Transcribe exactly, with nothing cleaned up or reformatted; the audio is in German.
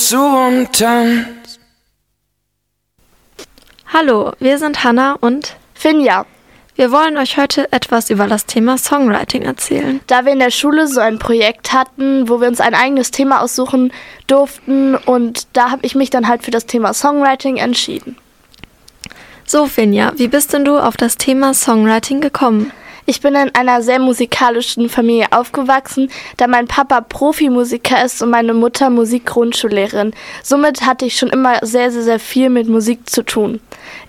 zu und tanzt. Hallo, wir sind Hannah und Finja. Wir wollen euch heute etwas über das Thema Songwriting erzählen. Da wir in der Schule so ein Projekt hatten, wo wir uns ein eigenes Thema aussuchen durften, und da habe ich mich dann halt für das Thema Songwriting entschieden. So, Finja, wie bist denn du auf das Thema Songwriting gekommen? Ich bin in einer sehr musikalischen Familie aufgewachsen, da mein Papa Profimusiker ist und meine Mutter Musikgrundschullehrerin. Somit hatte ich schon immer sehr, sehr, sehr viel mit Musik zu tun.